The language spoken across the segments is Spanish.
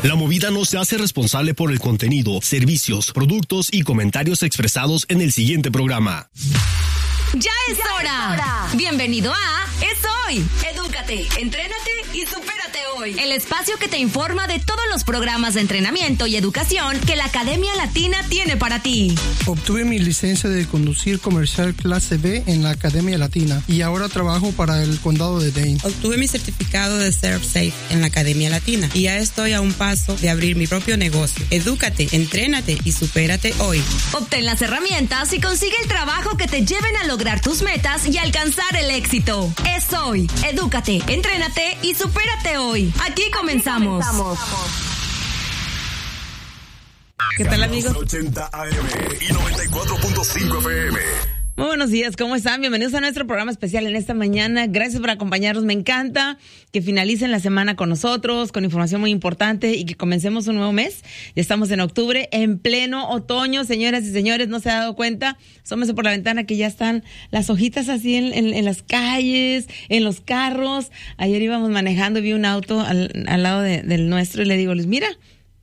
La Movida no se hace responsable por el contenido, servicios, productos y comentarios expresados en el siguiente programa. ¡Ya es hora! Bienvenido a Es Hoy. Edúcate, entrénate y supérate hoy. El espacio que te informa de todos los programas de entrenamiento y educación que la Academia Latina tiene para ti. Obtuve mi licencia de conducir comercial clase B en la Academia Latina y ahora trabajo para el condado de Dane. Obtuve mi certificado de ServSafe en la Academia Latina y ya estoy a un paso de abrir mi propio negocio. Edúcate, entrénate y supérate hoy. Obtén las herramientas y consigue el trabajo que te lleven a lograr tus metas y alcanzar el éxito. Es Hoy. Edúcate, entrénate y supérate hoy. Aquí comenzamos. ¿Qué tal, amigos? 80 AM y 94.5 FM. Muy buenos días, ¿cómo están? Bienvenidos a nuestro programa especial en esta mañana. Gracias por acompañarnos. Me encanta que finalicen la semana con nosotros, con información muy importante y que comencemos un nuevo mes. Ya estamos en octubre, en pleno otoño. Señoras y señores, ¿no se ha dado cuenta? Asómense por la ventana que ya están las hojitas así en las calles, en los carros. Ayer íbamos manejando y vi un auto al lado del nuestro y le digo, Luis, mira,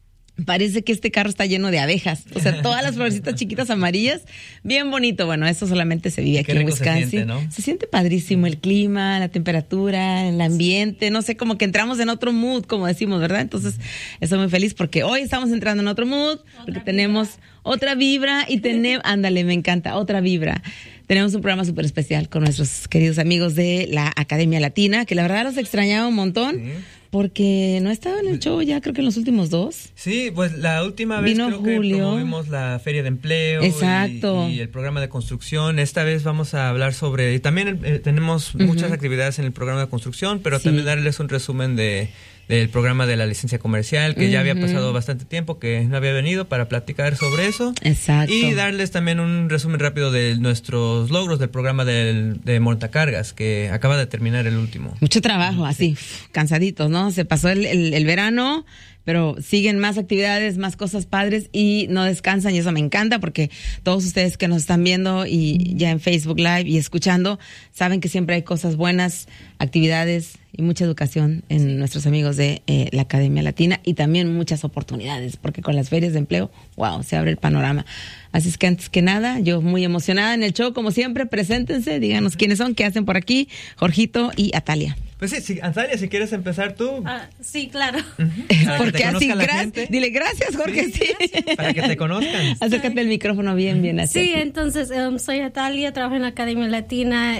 parece que este carro está lleno de abejas. O sea, todas las florecitas chiquitas amarillas. Bien bonito. Bueno, eso solamente se vive aquí en Wisconsin. Se siente, ¿no? Se siente padrísimo el clima, la temperatura, el ambiente. No sé, como que entramos en otro mood, como decimos, ¿verdad? Entonces, estoy muy feliz porque hoy estamos entrando en otro mood, porque tenemos otra vibra y tenemos... Ándale, me encanta, otra vibra. Tenemos un programa súper especial con nuestros queridos amigos de la Academia Latina, que la verdad los extrañaba un montón. Sí. Porque no estaba en el show ya, creo que en los últimos dos. Sí, pues la última vez vino creo Julio. Que promovimos la Feria de Empleo. Exacto. Y el programa de construcción. Esta vez vamos a hablar sobre... Y también tenemos muchas actividades en el programa de construcción, pero también darles un resumen del programa de la licencia comercial, que ya había pasado bastante tiempo, que no había venido para platicar sobre eso. Exacto. Y darles también un resumen rápido de nuestros logros del programa de montacargas, que acaba de terminar el último. Mucho trabajo, así, cansaditos, ¿no? Se pasó el verano, pero siguen más actividades, más cosas padres y no descansan, y eso me encanta porque todos ustedes que nos están viendo y ya en Facebook Live y escuchando, saben que siempre hay cosas buenas, actividades y mucha educación en nuestros amigos de la Academia Latina, y también muchas oportunidades, porque con las ferias de empleo, wow, se abre el panorama. Así es que antes que nada, yo muy emocionada en el show, como siempre, preséntense, díganos quiénes son, qué hacen por aquí, Jorgito y Atalia. Pues sí, Atalia, si quieres empezar tú. Sí, claro. Porque así, dile gracias, Jorge, sí. Gracias. Para que te conozcan. Acércate el micrófono bien así. Sí, entonces soy Atalia, trabajo en la Academia Latina,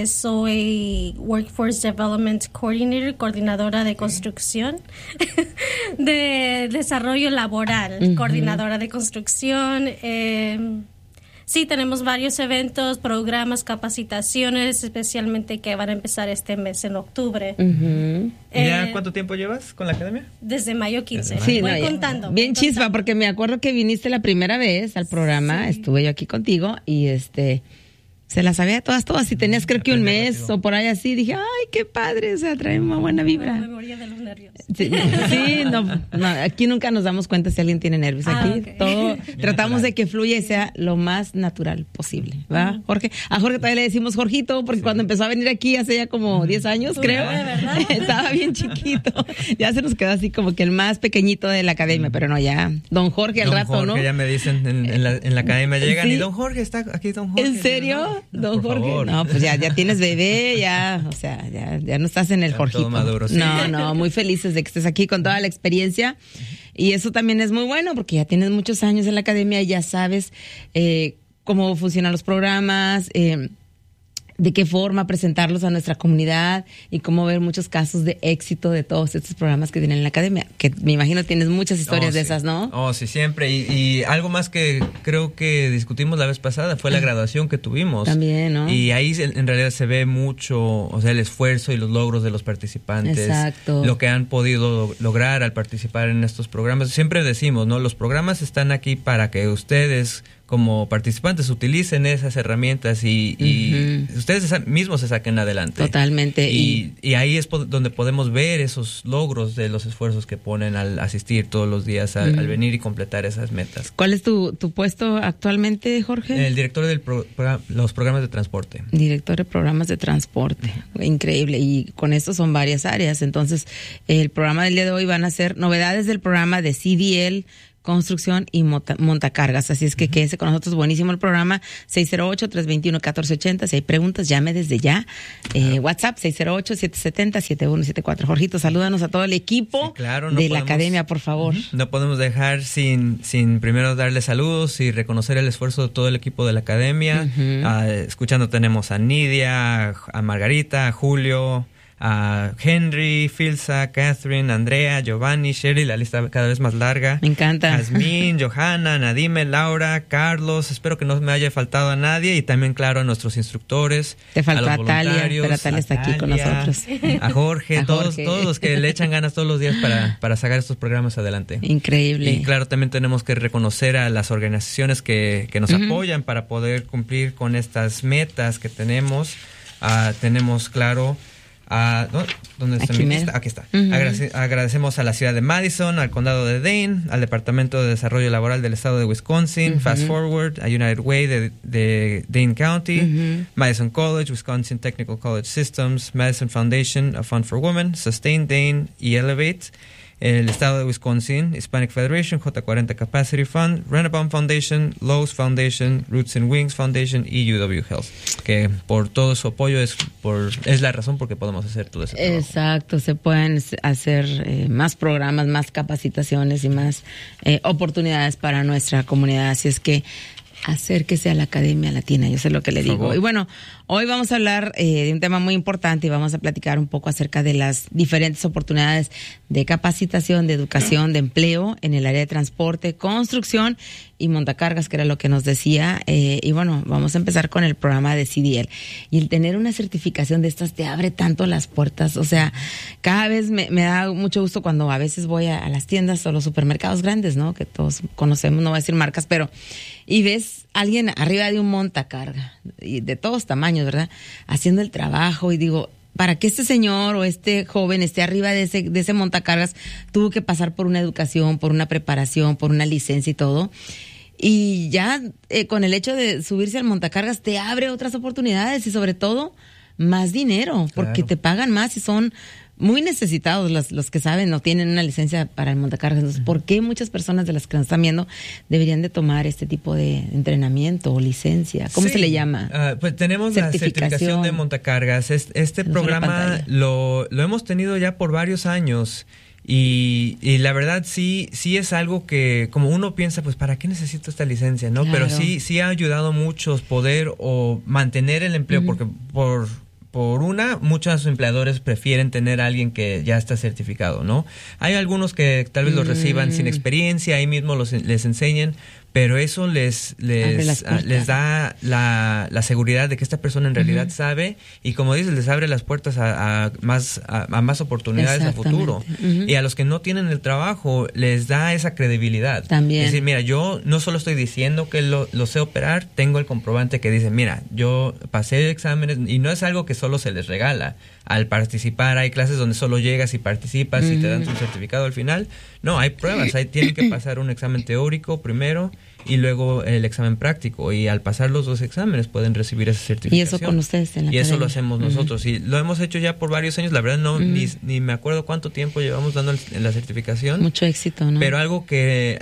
soy Workforce Development Coordinator, coordinadora de construcción, de desarrollo laboral, coordinadora de construcción. Sí, tenemos varios eventos, programas, capacitaciones, especialmente que van a empezar este mes en octubre. ¿Y ya cuánto tiempo llevas con la academia? Desde mayo 15. Sí, voy contando. Bien chispa, porque me acuerdo que viniste la primera vez al programa, estuve yo aquí contigo y se las sabía todas, y tenías creo que un mes o por ahí así, dije, ay, qué padre, o sea, trae una buena vibra. La memoria de los nervios. Sí, no, aquí nunca nos damos cuenta si alguien tiene nervios. Aquí todo tratamos de que fluya y sea lo más natural posible, ¿va? Jorge, a Jorge todavía le decimos Jorgito, porque cuando empezó a venir aquí hace ya como 10 años, creo, estaba bien chiquito, ya se nos quedó así como que el más pequeñito de la academia, pero no, ya, don Jorge al rato, Jorge, ¿no? Ya me dicen en la academia llegan y don Jorge está aquí, don Jorge. ¿En serio? Don Jorge, favor. No, pues ya tienes bebé, ya, o sea, ya no estás en el Jorgito. Todo maduro, sí. No, muy felices de que estés aquí con toda la experiencia, y eso también es muy bueno porque ya tienes muchos años en la academia y ya sabes cómo funcionan los programas, de qué forma presentarlos a nuestra comunidad y cómo ver muchos casos de éxito de todos estos programas que tienen en la academia, que me imagino tienes muchas historias de esas, ¿no? Oh, sí, siempre. Y algo más que creo que discutimos la vez pasada fue la graduación que tuvimos. También, ¿no? Y ahí en realidad se ve mucho, o sea, el esfuerzo y los logros de los participantes. Exacto. Lo que han podido lograr al participar en estos programas. Siempre decimos, ¿no? Los programas están aquí para que ustedes como participantes utilicen esas herramientas y ustedes mismos se saquen adelante. Totalmente. Y ahí es donde podemos ver esos logros de los esfuerzos que ponen al asistir todos los días, al venir y completar esas metas. ¿Cuál es tu puesto actualmente, Jorge? El director de los programas de transporte. Director de programas de transporte. Increíble. Y con esto son varias áreas. Entonces, el programa del día de hoy van a ser novedades del programa de CDL, construcción y montacargas. Así es que quédese con nosotros. Buenísimo el programa. 608-321-1480. Si hay preguntas, llame desde ya. WhatsApp 608-770-7174. Jorgito, salúdanos a todo el equipo de la academia, por favor. No podemos dejar sin primero darle saludos y reconocer el esfuerzo de todo el equipo de la academia. Escuchando tenemos a Nidia, a Margarita, a Julio, a Henry, Filsa, Catherine, Andrea, Giovanni, Sherry, la lista cada vez más larga. Me encanta. Jazmín, Johanna, Nadime, Laura, Carlos, espero que no me haya faltado a nadie, y también, claro, a nuestros instructores. Te faltó a Talia, pero Talia está aquí con nosotros. A Jorge, todos los que le echan ganas todos los días para sacar estos programas adelante. Increíble. Y claro, también tenemos que reconocer a las organizaciones que nos apoyan para poder cumplir con estas metas que tenemos. Tenemos, claro, ¿dónde está mi lista? Aquí está. Agradecemos a la ciudad de Madison, al condado de Dane, al Departamento de Desarrollo Laboral del estado de Wisconsin, Fast Forward, a United Way de Dane County, Madison College, Wisconsin Technical College Systems, Madison Foundation, a Fund for Women, Sustain Dane y Elevate, el estado de Wisconsin, Hispanic Federation, J40 Capacity Fund, Renabaum Foundation, Lowe's Foundation, Roots and Wings Foundation y UW Health, que por todo su apoyo es la razón por que podemos hacer todo ese trabajo. Exacto, se pueden hacer más programas, más capacitaciones y más oportunidades para nuestra comunidad, así es que acérquese a la Academia Latina, yo sé lo que le digo. Y bueno, hoy vamos a hablar de un tema muy importante y vamos a platicar un poco acerca de las diferentes oportunidades de capacitación, de educación, de empleo en el área de transporte, construcción y montacargas, que era lo que nos decía. Y bueno, vamos a empezar con el programa de CDL. Y el tener una certificación de estas te abre tanto las puertas. O sea, cada vez me da mucho gusto cuando a veces voy a las tiendas o los supermercados grandes, ¿no? Que todos conocemos, no voy a decir marcas, pero... Y ves a alguien arriba de un montacarga, y de todos tamaños, ¿verdad? Haciendo el trabajo, y digo, para que este señor o este joven esté arriba de ese montacargas, tuvo que pasar por una educación, por una preparación, por una licencia y todo. Y ya con el hecho de subirse al montacargas te abre otras oportunidades y sobre todo más dinero, porque te pagan más y son muy necesitados los que saben o tienen una licencia para el montacargas. Entonces, ¿por qué muchas personas de las que nos están viendo deberían de tomar este tipo de entrenamiento o licencia? ¿Cómo se le llama? Pues tenemos la certificación de montacargas. Este programa lo hemos tenido ya por varios años. Y la verdad sí es algo que como uno piensa, pues ¿para qué necesito esta licencia? ¿No? Pero sí ha ayudado mucho poder o mantener el empleo, porque muchos empleadores prefieren tener a alguien que ya está certificado, ¿no? Hay algunos que tal vez los reciban sin experiencia, ahí mismo les enseñen, pero eso les da la seguridad de que esta persona en realidad sabe, y como dices, les abre las puertas a más oportunidades a futuro. Y a los que no tienen el trabajo, les da esa credibilidad. También. Es decir, mira, yo no solo estoy diciendo que lo sé operar, tengo el comprobante que dice, mira, yo pasé exámenes, y no es algo que solo se les regala. Al participar, hay clases donde solo llegas y participas y te dan tu certificado al final. No, hay pruebas, tienen que pasar un examen teórico primero y luego el examen práctico, y al pasar los dos exámenes pueden recibir esa certificación. Y eso con ustedes en la academia. Eso lo hacemos nosotros, y lo hemos hecho ya por varios años. La verdad ni me acuerdo cuánto tiempo llevamos dando la certificación. Mucho éxito, ¿no? Pero algo que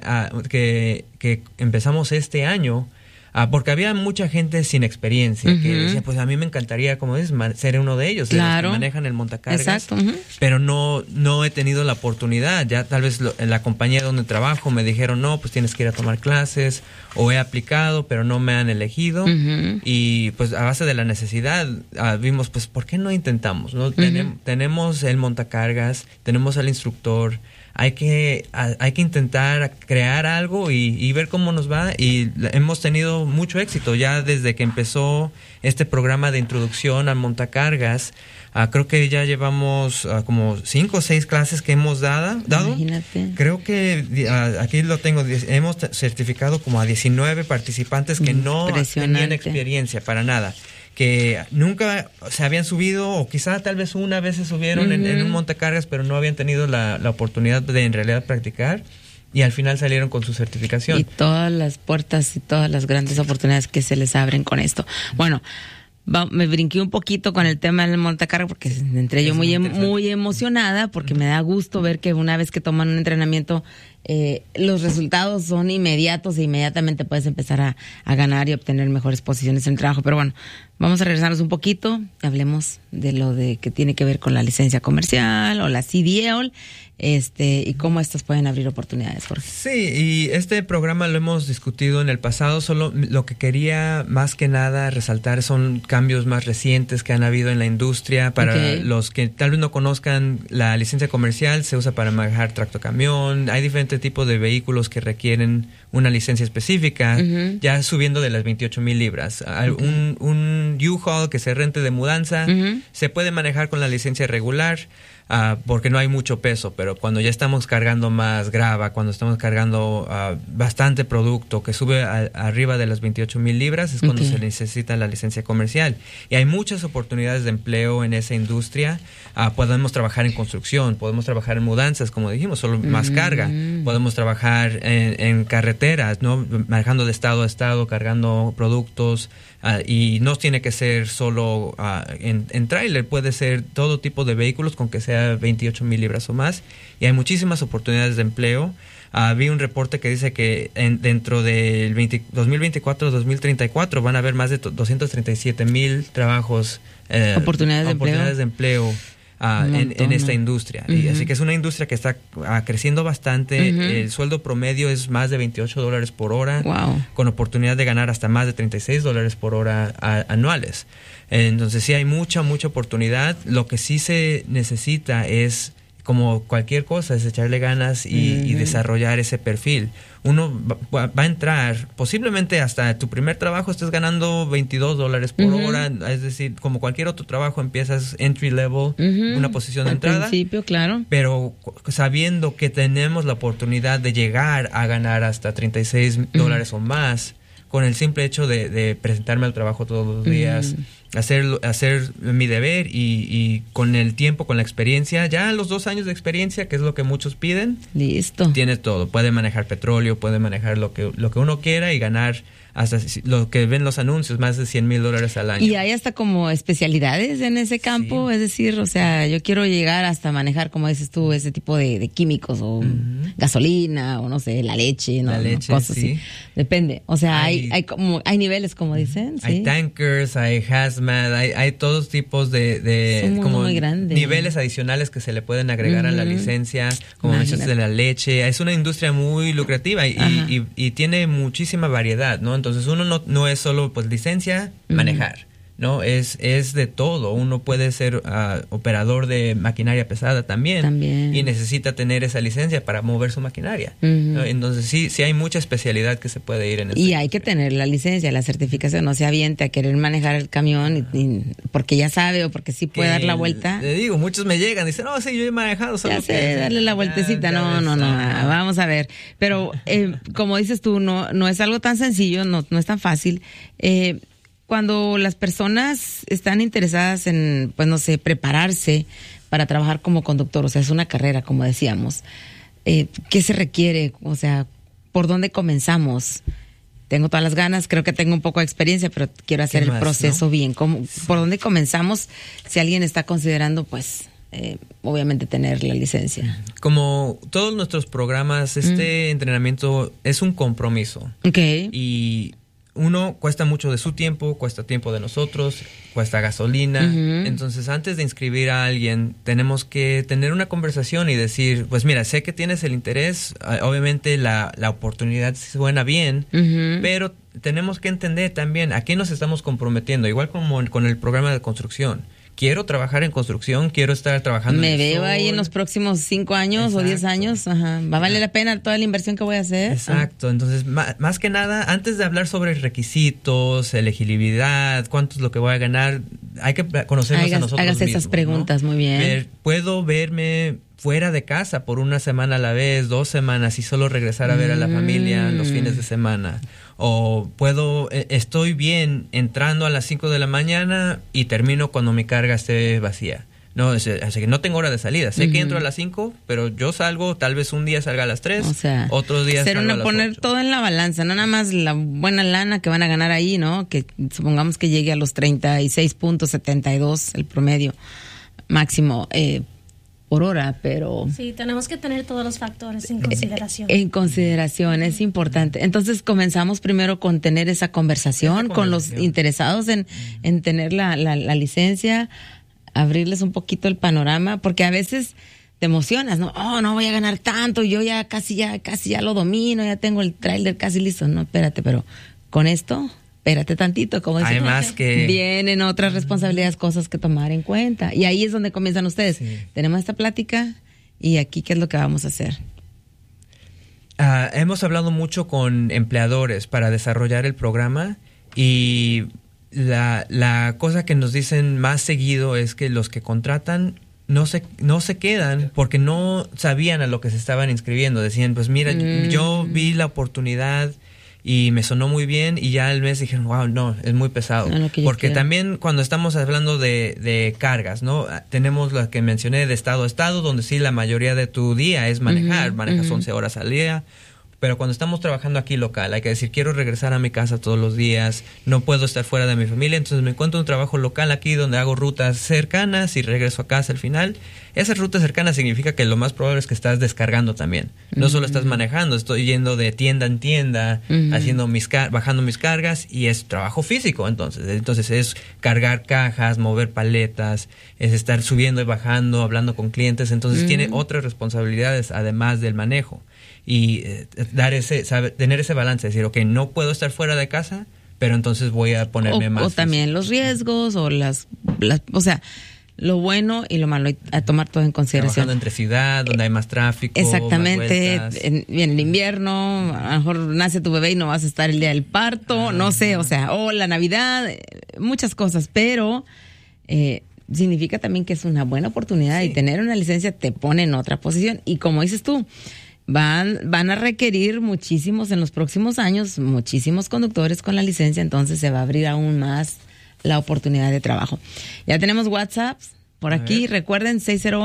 empezamos este año, porque había mucha gente sin experiencia que decía, pues a mí me encantaría, como dices, ser uno de ellos, de los que manejan el montacargas. Exacto. Pero no he tenido la oportunidad. Ya tal vez en la compañía donde trabajo me dijeron, no, pues tienes que ir a tomar clases, o he aplicado, pero no me han elegido. Y pues a base de la necesidad vimos, pues ¿por qué no intentamos? ¿No? Tenemos el montacargas, tenemos al instructor. Hay que intentar crear algo y ver cómo nos va, y hemos tenido tenido mucho éxito. Ya desde que empezó este programa de introducción al montacargas, creo que ya llevamos como 5 o 6 clases que hemos dado. Imagínate. Creo que aquí lo tengo, hemos certificado como a 19 participantes que no tenían experiencia para nada, que nunca se habían subido, o quizá tal vez una vez se subieron en un montacargas, pero no habían tenido la oportunidad de en realidad practicar, y al final salieron con su certificación. Y todas las puertas y todas las grandes oportunidades que se les abren con esto. Bueno, me brinqué un poquito con el tema del montacargas porque entré yo muy emocionada, porque me da gusto ver que una vez que toman un entrenamiento, los resultados son inmediatos e inmediatamente puedes empezar a ganar y obtener mejores posiciones en el trabajo. Pero bueno, vamos a regresarnos un poquito, hablemos de lo de que tiene que ver con la licencia comercial o la CDL, y cómo estas pueden abrir oportunidades, Jorge. Sí, y este programa lo hemos discutido en el pasado. Solo lo que quería más que nada resaltar son cambios más recientes que han habido en la industria. Para los que tal vez no conozcan, la licencia comercial se usa para manejar tractocamión. Hay diferentes tipos de vehículos que requieren una licencia específica, ya subiendo de las 28,000 libras. Un U-Haul que se rente de mudanza se puede manejar con la licencia regular, porque no hay mucho peso, pero cuando ya estamos cargando más grava, cuando estamos cargando bastante producto que sube arriba de las 28,000 libras, es cuando se necesita la licencia comercial. Y hay muchas oportunidades de empleo en esa industria. Podemos trabajar en construcción, podemos trabajar en mudanzas, como dijimos, solo más carga. Podemos trabajar en carreteras, ¿no? Manejando de estado a estado, cargando productos. Y no tiene que ser solo en tráiler, puede ser todo tipo de vehículos con que sea 28,000 libras o más, y hay muchísimas oportunidades de empleo. Vi un reporte que dice que dentro del 2024-2034 van a haber más de 237,000 trabajos, oportunidades de empleo en esta industria. Y así que es una industria que está creciendo bastante. El sueldo promedio es más de $28 por hora, con oportunidad de ganar hasta más de $36 por hora anuales. Entonces sí hay mucha oportunidad. Lo que sí se necesita es, como cualquier cosa, es echarle ganas y desarrollar ese perfil. Uno va a entrar, posiblemente hasta tu primer trabajo estés ganando $22 por hora, es decir, como cualquier otro trabajo, empiezas entry level, una posición de entrada. Al principio, claro. Pero sabiendo que tenemos la oportunidad de llegar a ganar hasta $36 o más, con el simple hecho de presentarme al trabajo todos los días, hacer mi deber, y con el tiempo, con la experiencia, ya los 2 años de experiencia, que es lo que muchos piden, listo, tiene todo. Puede manejar petróleo, puede manejar lo que uno quiera y ganar hasta lo que ven los anuncios, más de $100,000 al año. Y hay hasta como especialidades en ese campo, es decir, o sea, yo quiero llegar hasta manejar, como dices tú, ese tipo de químicos o gasolina o no sé, la leche, cosas así. Depende, o sea, hay niveles, como dicen. Hay tankers, hay hazmat, hay todos tipos de como muy niveles adicionales que se le pueden agregar a la licencia, como mencionaste, de la leche. Es una industria muy lucrativa y tiene muchísima variedad, ¿no? Entonces uno no es solo pues licencia, manejar, ¿no? Es de todo. Uno puede ser operador de maquinaria pesada también y necesita tener esa licencia para mover su maquinaria, ¿no? Entonces sí hay mucha especialidad que se puede ir en este. Y hay que tener la licencia, la certificación, no se aviente a querer manejar el camión porque ya sabe o porque sí puede dar la vuelta. Te digo, muchos me llegan y dicen, no, sí, yo he manejado. Ya sé, darle la vueltecita. No, vamos a ver. Pero como dices tú, no es algo tan sencillo, no es tan fácil. Cuando las personas están interesadas en, pues no sé, prepararse para trabajar como conductor, o sea, es una carrera, como decíamos, ¿qué se requiere? O sea, ¿por dónde comenzamos? Tengo todas las ganas, creo que tengo un poco de experiencia, pero quiero hacer el proceso, ¿no? Bien. ¿Por dónde comenzamos si alguien está considerando, pues, obviamente tener la licencia? Como todos nuestros programas, este entrenamiento es un compromiso. Y uno cuesta mucho de su tiempo, cuesta tiempo de nosotros, cuesta gasolina. Entonces, antes de inscribir a alguien, tenemos que tener una conversación y decir, pues mira, sé que tienes el interés, obviamente la oportunidad suena bien, pero tenemos que entender también a qué nos estamos comprometiendo, igual como con el programa de construcción. quiero trabajar en construcción, quiero estar trabajando Me en el veo sol. ahí en los próximos 5 años. Exacto. O 10 años. Ajá. ¿Va a valer la pena toda la inversión que voy a hacer? Exacto, entonces más que nada, antes de hablar sobre requisitos, elegibilidad, cuánto es lo que voy a ganar, hay que conocernos a nosotros Hágase mismos, esas preguntas, ¿no? muy bien. Puedo verme fuera de casa por una semana a la vez, 2 semanas y solo regresar a ver a la familia los fines de semana. O estoy bien entrando a las 5 de la mañana y termino cuando mi carga esté vacía. No, así que no tengo hora de salida. Sé que entro a las 5, pero yo salgo, tal vez un día salga a las 3, O sea, otros días salgo a las poner 8. todo en la balanza, no nada más la buena lana que van a ganar ahí, ¿no? Que supongamos que llegue a los 36.72 el promedio máximo por hora, pero... Sí, tenemos que tener todos los factores en consideración. En consideración, es importante. Entonces comenzamos primero con tener esa conversación con los interesados en tener la licencia, abrirles un poquito el panorama, porque a veces te emocionas, ¿no? Oh, no voy a ganar tanto, yo ya casi ya lo domino, ya tengo el tráiler casi listo. No, espérate, pero con esto, espérate tantito, como dicen. Además que... Vienen otras responsabilidades, cosas que tomar en cuenta. Y ahí es donde comienzan ustedes. Sí. Tenemos esta plática y aquí, ¿qué es lo que vamos a hacer? Hemos hablado mucho con empleadores para desarrollar el programa y la cosa que nos dicen más seguido es que los que contratan no se quedan porque no sabían a lo que se estaban inscribiendo. Decían, pues mira, yo vi la oportunidad y me sonó muy bien y ya al mes dijeron, wow, no, es muy pesado. No, porque también cuando estamos hablando de cargas, ¿no? Tenemos la que mencioné de estado a estado, donde sí la mayoría de tu día es manejar, manejas 11 horas al día. Pero cuando estamos trabajando aquí local, hay que decir, quiero regresar a mi casa todos los días, no puedo estar fuera de mi familia, entonces me encuentro un trabajo local aquí donde hago rutas cercanas y regreso a casa al final. Esas rutas cercanas significa que lo más probable es que estás descargando también. No solo estás manejando, estoy yendo de tienda en tienda, haciendo bajando mis cargas y es trabajo físico. Entonces es cargar cajas, mover paletas, es estar subiendo y bajando, hablando con clientes. Entonces tiene otras responsabilidades además del manejo. Y tener ese balance, decir, ok, no puedo estar fuera de casa, pero entonces voy a ponerme más. O también los riesgos o o sea, lo bueno y lo malo, a tomar todo en consideración. Trabajando entre ciudad, donde hay más tráfico. Exactamente, más en el invierno, a lo mejor nace tu bebé y no vas a estar el día del parto, no sé, o sea, o la Navidad, muchas cosas, pero significa también que es una buena oportunidad y tener una licencia te pone en otra posición. Y como dices tú, van a requerir muchísimos en los próximos años, muchísimos conductores con la licencia, entonces se va a abrir aún más la oportunidad de trabajo. Ya tenemos WhatsApp por aquí, recuerden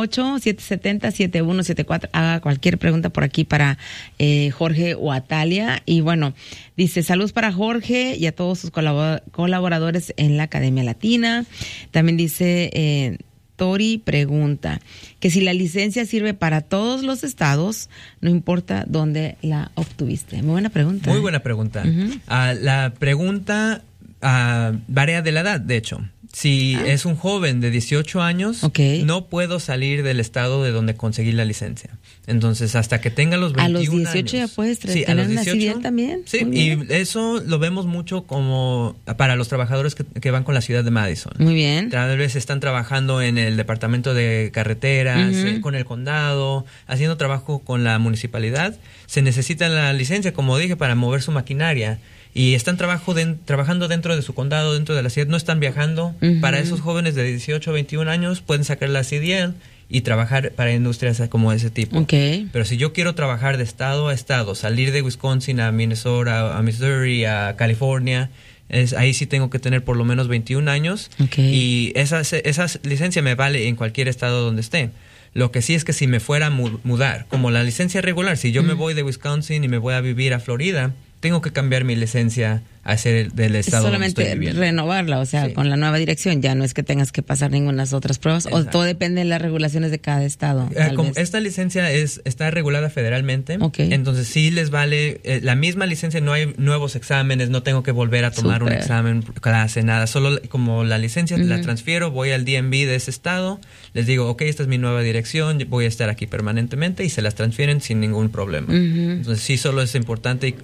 608-770-7174, haga cualquier pregunta por aquí para Jorge o Atalia. Y bueno, dice, saludos para Jorge y a todos sus colaboradores en la Academia Latina. También dice... Tori pregunta que si la licencia sirve para todos los estados, no importa dónde la obtuviste. Muy buena pregunta. Muy buena pregunta. La pregunta varía de la edad, de hecho. Si es un joven de 18 años, no puedo salir del estado de donde conseguí la licencia. Entonces, hasta que tenga los 21 años. ¿A los 18 ya puedes tener una CDL también? Sí, y eso lo vemos mucho como para los trabajadores que van con la ciudad de Madison. Muy bien. Tal vez están trabajando en el departamento de carreteras, con el condado, haciendo trabajo con la municipalidad. Se necesita la licencia, como dije, para mover su maquinaria. Y están trabajando dentro de su condado, dentro de la ciudad, no están viajando. Para esos jóvenes de 18 a 21 años pueden sacar la CDL y trabajar para industrias como ese tipo. Pero si yo quiero trabajar de estado a estado, salir de Wisconsin a Minnesota, a Missouri, a California, ahí sí tengo que tener por lo menos 21 años. Y esa licencia me vale en cualquier estado donde esté. Lo que sí es que si me fuera a mudar, como la licencia regular, si yo me voy de Wisconsin y me voy a vivir a Florida, tengo que cambiar mi licencia a ser del estado donde estoy viviendo. Solamente renovarla, o sea, con la nueva dirección, ya no es que tengas que pasar ninguna otras pruebas. Exacto. O todo depende de las regulaciones de cada estado. Esta licencia está regulada federalmente, entonces sí les vale la misma licencia, no hay nuevos exámenes, no tengo que volver a tomar un examen, clase, nada, solo como la licencia la transfiero, voy al DMV de ese estado, les digo, ok, esta es mi nueva dirección, voy a estar aquí permanentemente y se las transfieren sin ningún problema. Entonces sí, solo es importante y creo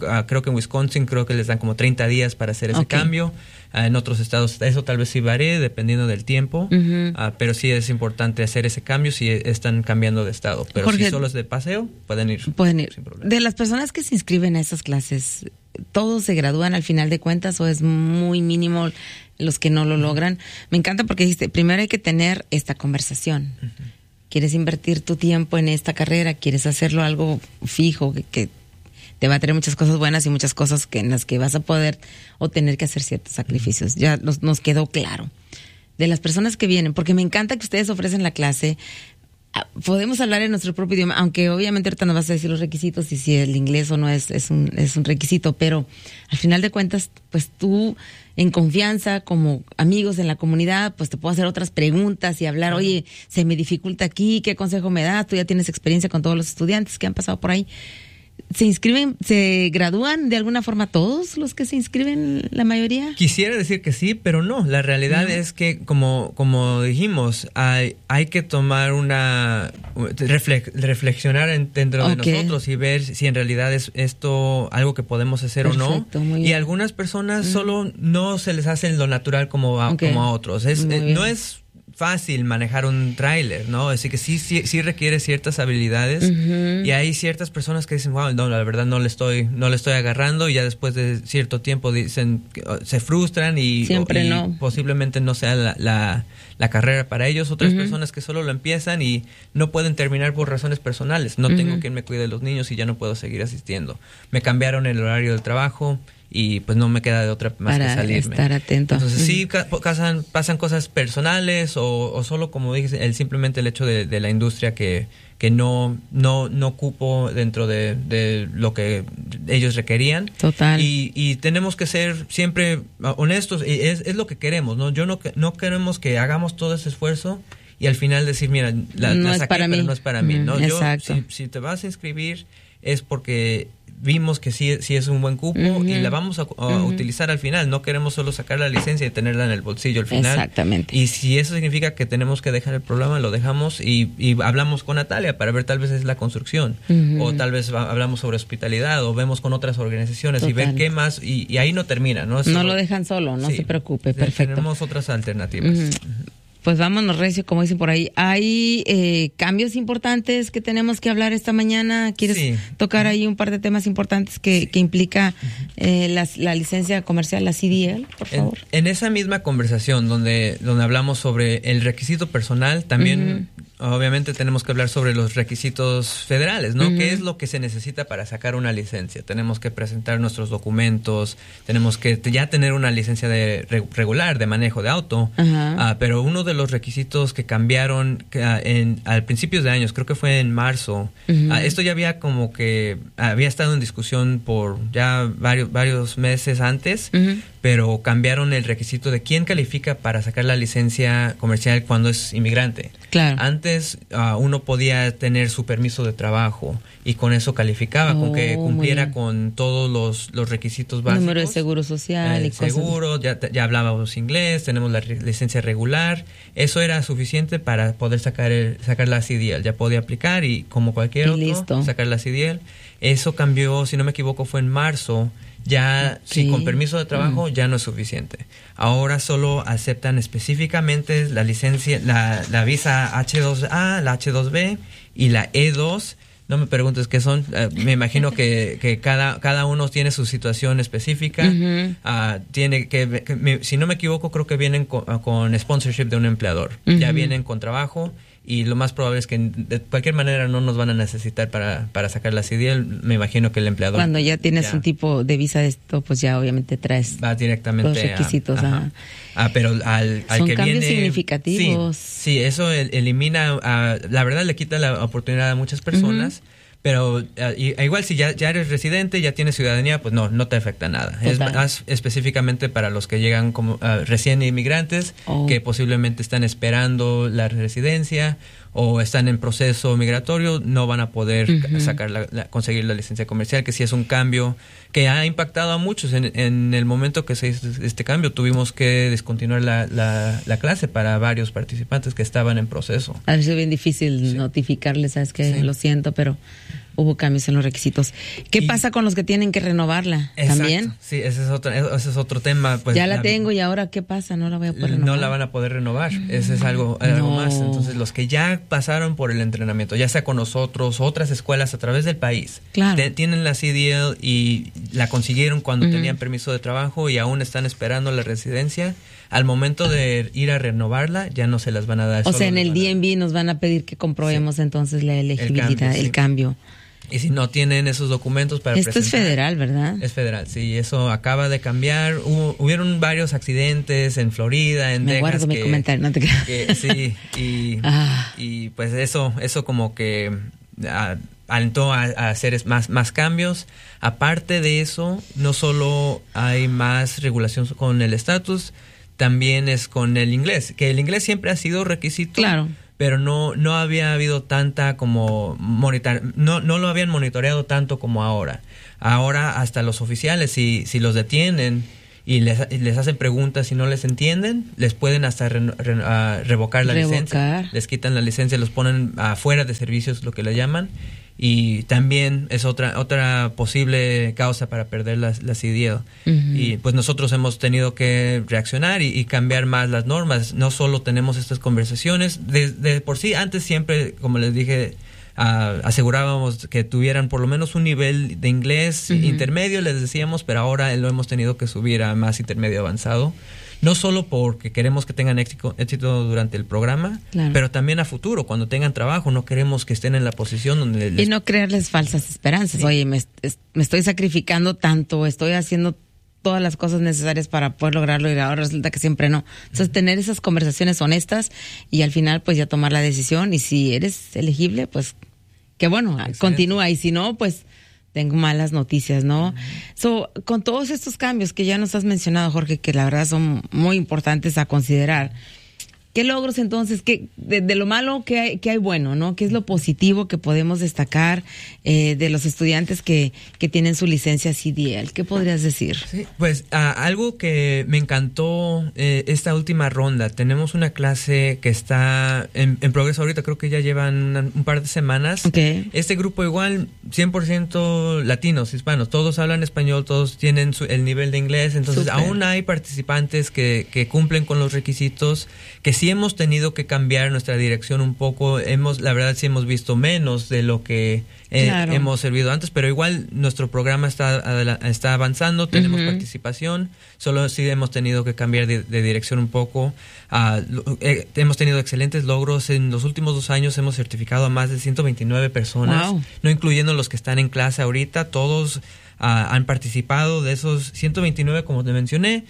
que en Wisconsin creo que les dan como 30 días para hacer ese cambio. En otros estados eso tal vez sí varíe dependiendo del tiempo, pero sí es importante hacer ese cambio si están cambiando de estado. Pero Jorge, si solo es de paseo, pueden ir. Sin problema. De las personas que se inscriben a esas clases, ¿todos se gradúan al final de cuentas o es muy mínimo los que no lo logran? Me encanta porque dijiste, primero hay que tener esta conversación. ¿Quieres invertir tu tiempo en esta carrera? ¿Quieres hacerlo algo fijo que te va a tener muchas cosas buenas y muchas cosas en las que vas a poder o tener que hacer ciertos sacrificios? Ya nos quedó claro. De las personas que vienen, porque me encanta que ustedes ofrecen la clase, podemos hablar en nuestro propio idioma, aunque obviamente ahorita nos vas a decir los requisitos y si el inglés o no es un requisito, pero al final de cuentas, pues tú en confianza, como amigos en la comunidad, pues te puedo hacer otras preguntas y hablar, oye, se me dificulta aquí, ¿qué consejo me das? Tú ya tienes experiencia con todos los estudiantes que han pasado por ahí. ¿Se inscriben, se gradúan de alguna forma todos los que se inscriben, la mayoría? Quisiera decir que sí, pero no. La realidad es que, como dijimos, hay que tomar reflexionar dentro de nosotros y ver si en realidad es esto algo que podemos hacer o no. Y a algunas personas solo no se les hace lo natural como a otros. No es fácil manejar un tráiler, ¿no? Así que sí requiere ciertas habilidades y hay ciertas personas que dicen, wow, no, la verdad no le estoy agarrando, y ya después de cierto tiempo dicen, se frustran y posiblemente no sea la carrera para ellos. Otras personas que solo lo empiezan y no pueden terminar por razones personales. No tengo quien me cuide de los niños y ya no puedo seguir asistiendo. Me cambiaron el horario del trabajo y pues no me queda de otra más que salirme. Estar atento. Entonces sí pasan cosas personales o solo, como dije, simplemente el hecho de la industria que no cupo dentro de lo que ellos requerían. Total. Y tenemos que ser siempre honestos, y es lo que queremos, ¿no? No queremos que hagamos todo ese esfuerzo y al final decir, mira, la saqué, pero no es para mí, ¿no? Exacto. Si te vas a inscribir es porque vimos que sí es un buen cupo y la vamos a utilizar al final. No queremos solo sacar la licencia y tenerla en el bolsillo al final. Exactamente. Y si eso significa que tenemos que dejar el programa, lo dejamos y hablamos con Natalia para ver, tal vez es la construcción, o tal vez hablamos sobre hospitalidad, o vemos con otras organizaciones. Total. Y ver qué más, y ahí no termina, ¿no? No lo dejan solo, no se preocupe. Perfecto. Tenemos otras alternativas. Pues vámonos, recio, como dicen por ahí. ¿Hay cambios importantes que tenemos que hablar esta mañana? ¿Quieres tocar ahí un par de temas importantes que implica la licencia comercial, la CDL, por favor? En esa misma conversación donde hablamos sobre el requisito personal, también obviamente tenemos que hablar sobre los requisitos federales, ¿no? ¿Qué es lo que se necesita para sacar una licencia? Tenemos que presentar nuestros documentos, tenemos que ya tener una licencia regular de manejo de auto, pero uno de los requisitos que cambiaron al principio de años, creo que fue en marzo, esto ya había había estado en discusión por ya varios meses antes, pero cambiaron el requisito de quién califica para sacar la licencia comercial cuando es inmigrante. Claro. Antes uno podía tener su permiso de trabajo y con eso calificaba, con que cumpliera con todos los requisitos básicos. Número de seguro social y cosas. Seguro, ya hablábamos inglés, tenemos la licencia regular. Eso era suficiente para poder sacar la CDL. Ya podía aplicar y como cualquier otro, sacar la CDL. Eso cambió, si no me equivoco, fue en marzo. Ya, sí, con permiso de trabajo ya no es suficiente. Ahora solo aceptan específicamente la licencia, la visa H2A, la H2B y la E2. No me preguntes qué son. Me imagino que cada uno tiene su situación específica. Tiene si no me equivoco, creo que vienen con sponsorship de un empleador. Ya vienen con trabajo. Y lo más probable es que de cualquier manera no nos van a necesitar para sacar la CDL. Me imagino que el empleador... Cuando ya tienes un tipo de visa de esto, pues ya obviamente traes... Va directamente los requisitos. Pero al son que cambios viene... significativos. Sí, eso elimina... la verdad le quita la oportunidad a muchas personas. Pero igual si ya eres residente, ya tienes ciudadanía, pues no te afecta nada. Es más específicamente para los que llegan como recién inmigrantes, que posiblemente están esperando la residencia o están en proceso migratorio, no van a poder conseguir la licencia comercial, que sí es un cambio que ha impactado a muchos. En el momento que se hizo este cambio, tuvimos que descontinuar la clase para varios participantes que estaban en proceso. A veces es bien difícil notificarles, sabes que lo siento, pero hubo cambios en los requisitos. ¿Qué pasa con los que tienen que renovarla? Exacto. ¿También? Sí, ese es otro tema. Pues ya la tengo y ahora ¿qué pasa? No la voy a poder renovar. No la van a poder renovar. Ese es algo más. Entonces, los que ya pasaron por el entrenamiento, ya sea con nosotros, otras escuelas a través del país, claro, tienen la CDL y la consiguieron cuando tenían permiso de trabajo y aún están esperando la residencia, al momento de ir a renovarla, ya no se las van a dar. O sea, en el DMV nos van a pedir que comprobemos entonces la elegibilidad, el cambio. Y si no tienen esos documentos para presentar. Esto es federal, ¿verdad? Es federal, sí. Eso acaba de cambiar. Hubieron varios accidentes en Florida, en Texas. Me guardo mi comentario, no te creas. Sí, y pues eso como que alentó a hacer más cambios. Aparte de eso, no solo hay más regulación con el estatus, también es con el inglés. Que el inglés siempre ha sido requisito. Claro. Pero no había habido tanta como no lo habían monitoreado tanto como ahora. Ahora hasta los oficiales, si los detienen y les hacen preguntas y no les entienden, les pueden hasta revocar la licencia. Les quitan la licencia, los ponen afuera de servicios, lo que le llaman. Y también es otra posible causa para perder la CDL. Y pues nosotros hemos tenido que reaccionar y cambiar más las normas. No solo tenemos estas conversaciones, de por sí antes siempre, como les dije, asegurábamos que tuvieran por lo menos un nivel de inglés intermedio, les decíamos, pero ahora lo hemos tenido que subir a más intermedio avanzado. No solo porque queremos que tengan éxito durante el programa, claro, pero también a futuro, cuando tengan trabajo, no queremos que estén en la posición donde Y no crearles falsas esperanzas. Sí. Oye, me estoy sacrificando tanto, estoy haciendo todas las cosas necesarias para poder lograrlo y ahora resulta que siempre no. Entonces, tener esas conversaciones honestas y al final, pues, ya tomar la decisión. Y si eres elegible, pues, que bueno, excelente, continúa. Y si no, pues, tengo malas noticias, ¿no? Con todos estos cambios que ya nos has mencionado, Jorge, que la verdad son muy importantes a considerar, ¿qué logros entonces, de lo malo que hay bueno, ¿no? ¿Qué es lo positivo que podemos destacar de los estudiantes que tienen su licencia CDL? ¿Qué podrías decir? Sí, pues algo que me encantó esta última ronda, tenemos una clase que está en progreso ahorita, creo que ya llevan un par de semanas. Okay. Este grupo igual, 100% latinos, hispanos, todos hablan español, todos tienen el nivel de inglés, entonces Super. Aún hay participantes que cumplen con los requisitos, que sí hemos tenido que cambiar nuestra dirección un poco. La verdad sí hemos visto menos de lo que claro, hemos servido antes, pero igual nuestro programa está avanzando, tenemos participación, solo sí hemos tenido que cambiar de dirección un poco. Hemos tenido excelentes logros. En los últimos 2 años hemos certificado a más de 129 personas, wow, no incluyendo los que están en clase ahorita, todos han participado. De esos 129, como te mencioné,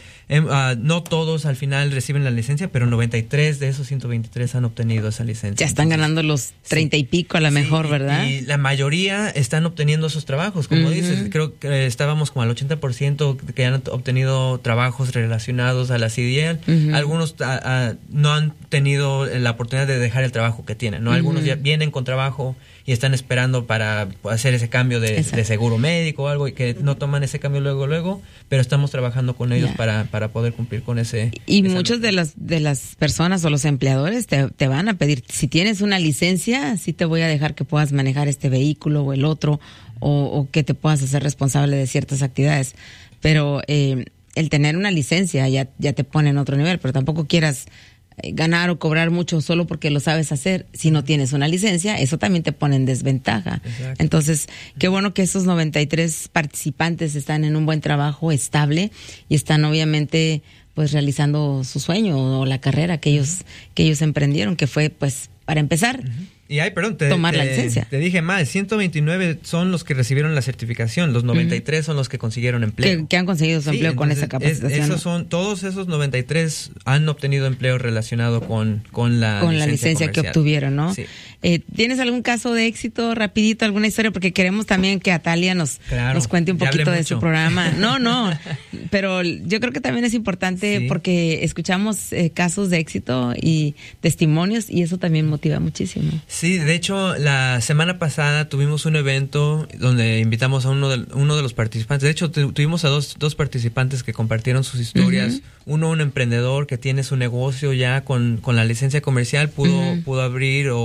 no todos al final reciben la licencia, pero 93 de esos 123 han obtenido esa licencia. Ya están ganando los 30 y pico a la mejor, ¿verdad? Y la mayoría están obteniendo esos trabajos, como dices. Creo que estábamos como al 80% que han obtenido trabajos relacionados a la CDL. Algunos no han tenido la oportunidad de dejar el trabajo que tienen, ¿no? Algunos ya vienen con trabajo y están esperando para hacer ese cambio de seguro médico o algo, y que no toman ese cambio luego, pero estamos trabajando con ellos para poder cumplir con ese. Y muchos de las personas o los empleadores te van a pedir, si tienes una licencia, sí te voy a dejar que puedas manejar este vehículo o el otro, o que te puedas hacer responsable de ciertas actividades. Pero el tener una licencia ya te pone en otro nivel, pero tampoco quieras ganar o cobrar mucho solo porque lo sabes hacer. Si no tienes una licencia, eso también te pone en desventaja. Exacto. Entonces, qué bueno que esos 93 participantes están en un buen trabajo estable y están obviamente pues realizando su sueño o la carrera que ellos emprendieron, que fue pues para empezar Y tomar la licencia. Te dije mal, 129 son los que recibieron la certificación, los 93 son los que consiguieron empleo. Que han conseguido su empleo con esa capacitación. Todos esos 93 han obtenido empleo relacionado con la licencia que obtuvieron, ¿no? Sí. ¿Tienes algún caso de éxito, rapidito, alguna historia? Porque queremos también que Atalia nos cuente un poquito de su programa. No, pero yo creo que también es importante porque escuchamos casos de éxito y testimonios y eso también motiva muchísimo. Sí, de hecho, la semana pasada tuvimos un evento donde invitamos a uno de los participantes. De hecho, tuvimos a dos participantes que compartieron sus historias. Uno, un emprendedor que tiene su negocio ya con la licencia comercial, pudo abrir o acelerar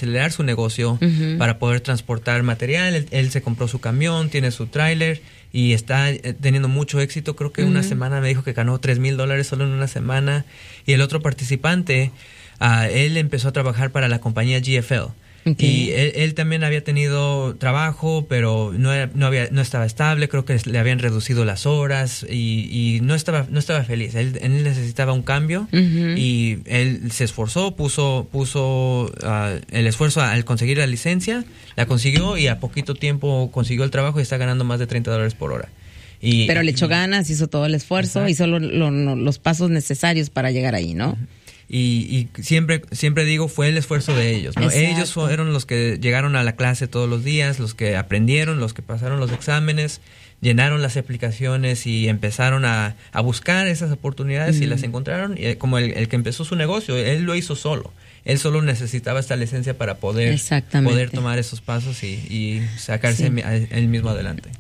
acelerar su negocio para poder transportar material. Él se compró su camión, tiene su tráiler y está teniendo mucho éxito. Creo que una semana me dijo que ganó $3,000 solo en una semana. Y el otro participante, él empezó a trabajar para la compañía GFL. Okay. Y él también había tenido trabajo, pero no estaba estable. Creo que le habían reducido las horas y no estaba feliz. Él necesitaba un cambio y él se esforzó, puso el esfuerzo al conseguir la licencia, la consiguió y a poquito tiempo consiguió el trabajo y está ganando más de $30 por hora. Pero le echó ganas, hizo todo el esfuerzo, hizo los pasos necesarios para llegar ahí, ¿no? Y siempre digo, fue el esfuerzo de ellos, ¿no? Ellos fueron los que llegaron a la clase todos los días, los que aprendieron, los que pasaron los exámenes, llenaron las aplicaciones y empezaron a buscar esas oportunidades y las encontraron. Y como el que empezó su negocio, él lo hizo solo. Él solo necesitaba esta licencia para poder tomar esos pasos y sacarse él mismo adelante.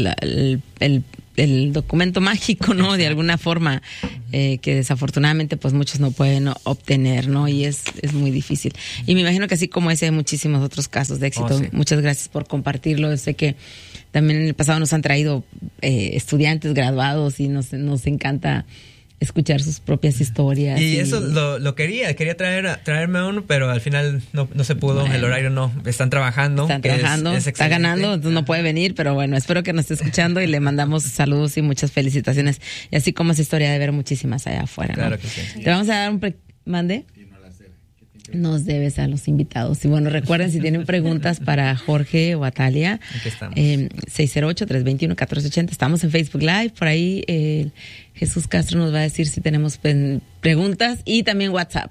El documento mágico, ¿no? De alguna forma que desafortunadamente pues muchos no pueden obtener, ¿no? Y es muy difícil. Y me imagino que así como ese hay muchísimos otros casos de éxito. Sí. Muchas gracias por compartirlo. Yo sé que también en el pasado nos han traído estudiantes graduados y nos encanta escuchar sus propias historias. Y eso lo quería traerme a uno, pero al final no se pudo, el horario no, están trabajando, está ganando, entonces no puede venir, pero bueno, espero que nos esté escuchando y le mandamos saludos y muchas felicitaciones, y así como esa historia de ver muchísimas allá afuera, ¿no? Claro que sí. Te vamos a dar mande. Nos debes a los invitados. Y bueno, recuerden, si tienen preguntas para Jorge o Atalia, 608-321-1480. Estamos en Facebook Live. Por ahí Jesús Castro nos va a decir si tenemos preguntas. Y también WhatsApp,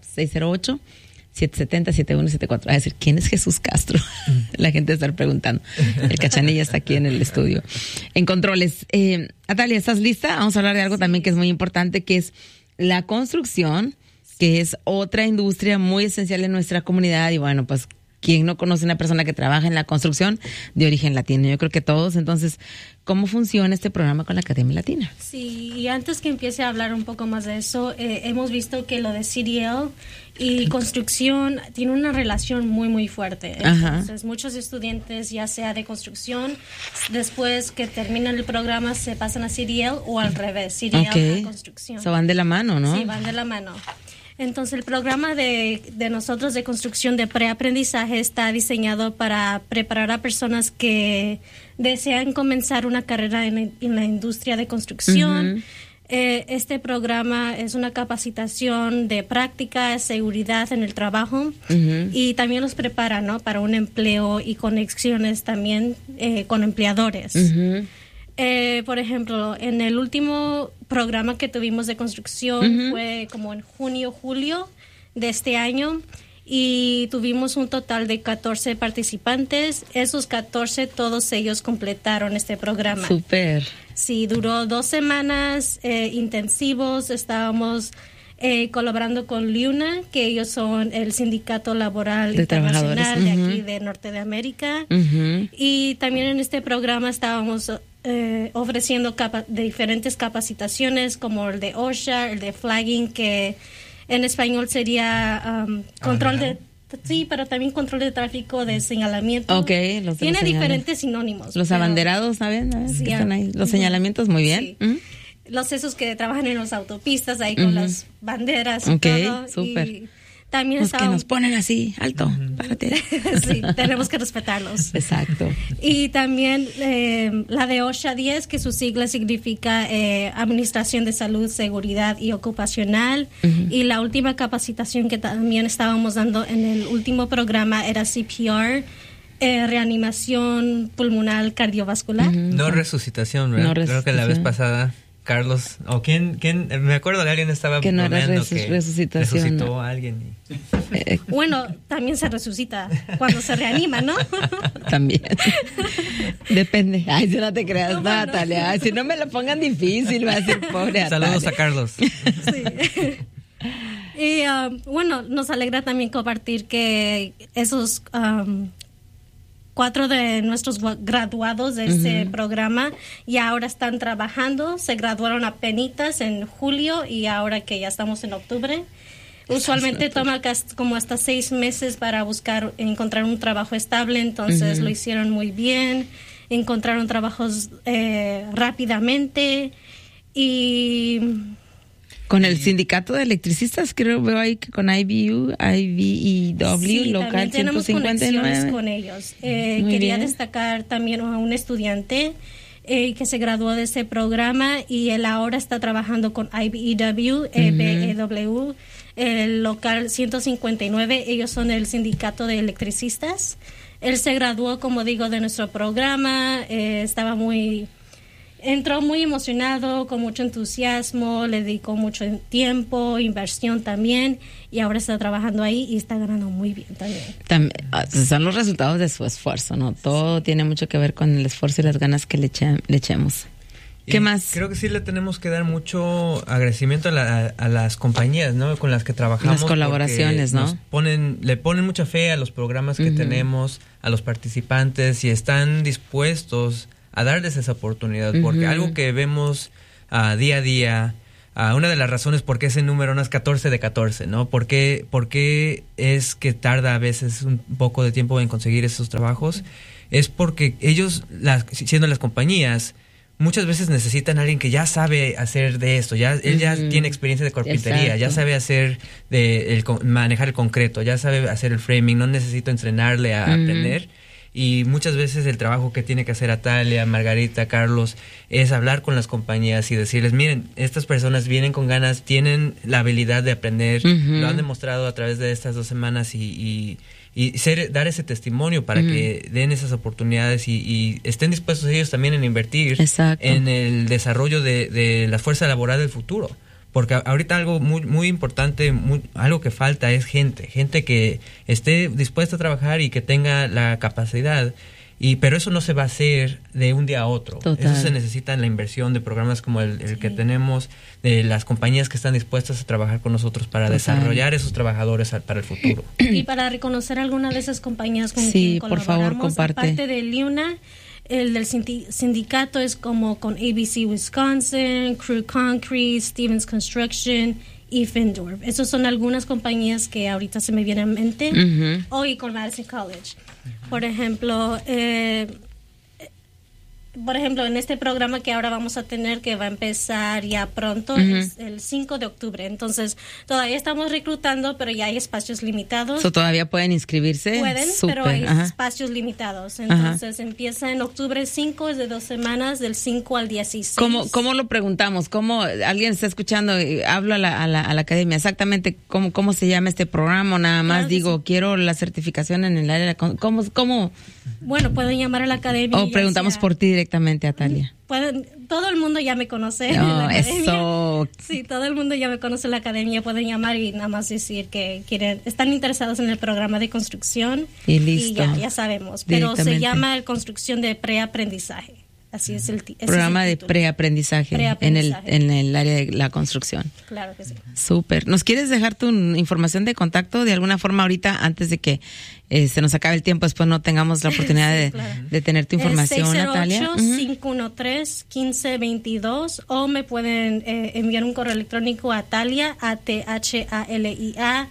608-770-7174. A decir, ¿quién es Jesús Castro? La gente está preguntando. El Cachanilla está aquí en el estudio. En controles. Atalia, ¿estás lista? Vamos a hablar de algo también que es muy importante, que es la construcción, que es otra industria muy esencial en nuestra comunidad. Y bueno, pues, ¿quién no conoce una persona que trabaja en la construcción de origen latino? Yo creo que todos. Entonces, ¿cómo funciona este programa con la Academia Latina? Sí, y antes que empiece a hablar un poco más de eso, hemos visto que lo de CDL y construcción tiene una relación muy, muy fuerte. Entonces, muchos estudiantes, ya sea de construcción, después que terminan el programa, se pasan a CDL o al revés, CDL a construcción. So, van de la mano, ¿no? Sí, van de la mano. Entonces, el programa de nosotros de construcción de preaprendizaje está diseñado para preparar a personas que desean comenzar una carrera en la industria de construcción. Este programa es una capacitación de práctica, seguridad en el trabajo y también los prepara, ¿no?, para un empleo y conexiones también con empleadores. Por ejemplo, en el último programa que tuvimos de construcción fue como en junio-julio de este año y tuvimos un total de 14 participantes. Esos 14, todos ellos completaron este programa. ¡Súper! Sí, duró 2 semanas intensivos. Estábamos colaborando con LIUNA, que ellos son el Sindicato Laboral Internacional de aquí de Norte de América. Y también en este programa estábamos ofreciendo diferentes capacitaciones como el de OSHA, el de flagging, que en español sería control de... Sí, pero también control de tráfico, de señalamiento. Tiene diferentes sinónimos. Los abanderados, ¿saben? Sí, están ahí. Los señalamientos, muy bien. Sí. Los esos que trabajan en las autopistas ahí con las banderas y todo. Súper. Y también los que nos ponen así, alto, párate. Sí, tenemos que respetarlos. Exacto. Y también la de OSHA 10, que su sigla significa Administración de Salud, Seguridad y Ocupacional. Y la última capacitación que también estábamos dando en el último programa era CPR, reanimación pulmonar cardiovascular. No resucitación, ¿verdad? No resucitación. Creo que la vez pasada Carlos, o quién, me acuerdo que alguien estaba que no era resucitación, resucitó a alguien. Bueno, también se resucita cuando se reanima, ¿no? También. Depende. Ay, si no te creas, no, Natalia. Ay, si no me lo pongan difícil, va a ser pobre. Saludos a Carlos. Sí. Y bueno, nos alegra también compartir que esos 4 de nuestros graduados de este programa ya ahora están trabajando. Se graduaron apenitas en julio y ahora que ya estamos en octubre. Usualmente toma como hasta 6 meses para encontrar un trabajo estable, entonces lo hicieron muy bien, encontraron trabajos rápidamente y... Con el sindicato de electricistas, veo ahí que con IBEW, sí, local 159. Tenemos conexiones con ellos. Quería destacar también a un estudiante que se graduó de ese programa y él ahora está trabajando con IBEW, BEW, el local 159. Ellos son el sindicato de electricistas. Él se graduó, como digo, de nuestro programa. Entró muy emocionado, con mucho entusiasmo, le dedicó mucho tiempo, inversión también, y ahora está trabajando ahí y está ganando muy bien también. Son los resultados de su esfuerzo, ¿no? Todo tiene mucho que ver con el esfuerzo y las ganas que le echemos. ¿Qué más? Creo que sí le tenemos que dar mucho agradecimiento a las compañías, ¿no? Con las que trabajamos. Las colaboraciones, ¿no? Le ponen mucha fe a los programas que tenemos, a los participantes, y están dispuestos a darles esa oportunidad, porque algo que vemos día a día, una de las razones por qué ese número no es 14 de 14, ¿no? ¿Por qué es que tarda a veces un poco de tiempo en conseguir esos trabajos? Es porque ellos, siendo las compañías, muchas veces necesitan a alguien que ya sabe hacer de esto, él ya tiene experiencia de carpintería, ya sabe hacer manejar el concreto, ya sabe hacer el framing, no necesito entrenarle a aprender. Y muchas veces el trabajo que tiene que hacer Atalia, Margarita, Carlos, es hablar con las compañías y decirles, miren, estas personas vienen con ganas, tienen la habilidad de aprender, lo han demostrado a través de estas 2 semanas y dar ese testimonio para que den esas oportunidades y estén dispuestos ellos también en invertir en el desarrollo de la fuerza laboral del futuro. Porque ahorita algo muy importante, algo que falta es gente que esté dispuesta a trabajar y que tenga la capacidad. Pero eso no se va a hacer de un día a otro. Total. Eso se necesita en la inversión de programas como el que tenemos, de las compañías que están dispuestas a trabajar con nosotros para desarrollar esos trabajadores para el futuro. Y para reconocer alguna de esas compañías con quien colaboramos, por favor, comparte. Aparte de Liuna, el del sindicato es como con ABC Wisconsin, Crew Concrete, Stevens Construction y Findorf. Esas son algunas compañías que ahorita se me vienen a mente. Hoy con Madison College. Por ejemplo, en este programa que ahora vamos a tener, que va a empezar ya pronto, es el 5 de octubre. Entonces, todavía estamos reclutando, pero ya hay espacios limitados. ¿Todavía pueden inscribirse? Pueden, pero hay espacios limitados. Entonces, empieza en octubre 5, es de 2 semanas, del 5 al 16. ¿Cómo lo preguntamos? ¿Cómo alguien está escuchando? Hablo a la academia. Exactamente, ¿cómo se llama este programa? Nada más digo, quiero la certificación en el área. ¿Cómo? Bueno, pueden llamar a la academia. O preguntamos por ti directamente, Atalia. Todo el mundo ya me conoce. Eso. Sí, todo el mundo ya me conoce en la academia. Pueden llamar y nada más decir que están interesados en el programa de construcción. Y listo. Y ya sabemos. Pero se llama el construcción de preaprendizaje. Así es el programa de preaprendizaje en el área de la construcción. Claro que sí. Súper. ¿Nos quieres dejar tu información de contacto de alguna forma ahorita antes de que se nos acabe el tiempo, después no tengamos la oportunidad de tener tu información, Natalia? 608-513-1522 o me pueden enviar un correo electrónico a Talia, ATHALIA,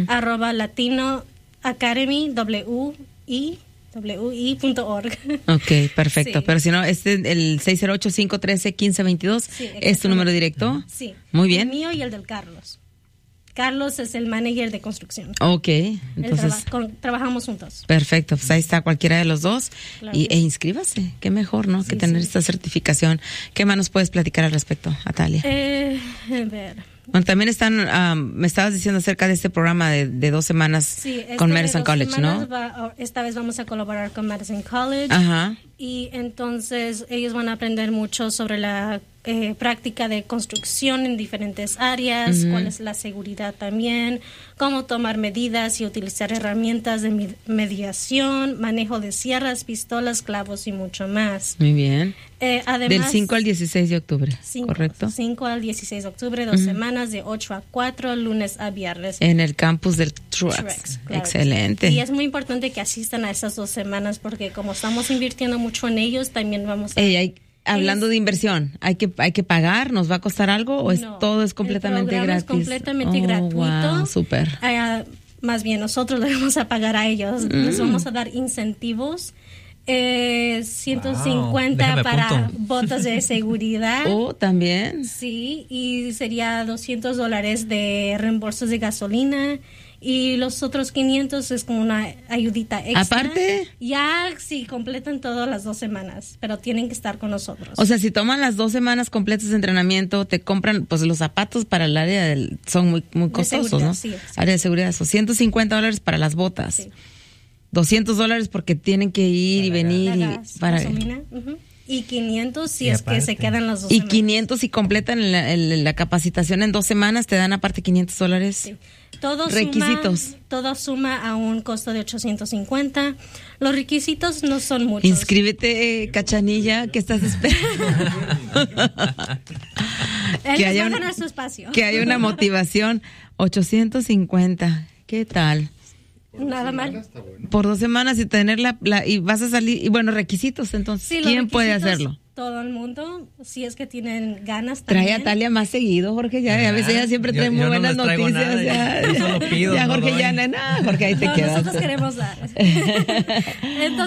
@latinoacademy.org. Ok, perfecto. Sí. Pero si no, el 608-513-1522 es tu número directo. Sí. Muy bien. El mío y el del Carlos. Carlos es el manager de construcción. Ok, entonces trabajamos juntos. Perfecto, pues ahí está cualquiera de los dos. Claro. E inscríbase, qué mejor, ¿no? Que tener esta certificación. ¿Qué más nos puedes platicar al respecto, Atalia? A ver. Bueno, también me estabas diciendo acerca de este programa de 2 semanas con Madison College, ¿no? Esta vez vamos a colaborar con Madison College. Ajá. Y entonces ellos van a aprender mucho sobre la práctica de construcción en diferentes áreas, cuál es la seguridad también, cómo tomar medidas y utilizar herramientas de mediación, manejo de sierras, pistolas, clavos y mucho más. Muy bien. Además, del 5 al 16 de octubre, ¿correcto? 5 al 16 de octubre, 2 semanas de 8 a 4, lunes a viernes. En el campus del Truax. Claro. Excelente. Y es muy importante que asistan a esas 2 semanas porque como estamos invirtiendo mucho en ellos, también vamos a... hablando de inversión, ¿hay que pagar? ¿Nos va a costar algo o todo es completamente gratis? Es completamente gratuito. Wow, súper. Más bien, nosotros le vamos a pagar a ellos. Les vamos a dar incentivos. 150 para botas de seguridad. También. Sí, y sería $200 de reembolsos de gasolina. Y los otros 500 es como una ayudita extra. ¿Aparte? Ya, sí, completan todas las 2 semanas, pero tienen que estar con nosotros. O sea, si toman las 2 semanas completas de entrenamiento, te compran, pues los zapatos para el área son muy costosos, ¿no? Sí, área de seguridad, son $150 para las botas. Sí. $200 porque tienen que ir para y venir para gasolina. Y 500 si es que se quedan las 2 y semanas. 500 si completan la capacitación en 2 semanas, te dan aparte $500. Sí. Requisitos. Todo suma a un costo de 850. Los requisitos no son muchos. Inscríbete, Cachanilla, que estás esperando. Que haya su espacio. Que haya una motivación. 850. ¿Qué tal? Nada mal. Por 2 semanas y tener y vas a salir. Y bueno, requisitos, entonces. Sí, ¿quién puede hacerlo? Todo el mundo, si es que tienen ganas también. Trae a Talia más seguido, Jorge, ya a veces ella siempre trae muy buenas noticias. Nada, yo solo pido. Ya, Jorge, Jorge, ahí te quedas. Nosotros queremos dar. Entonces,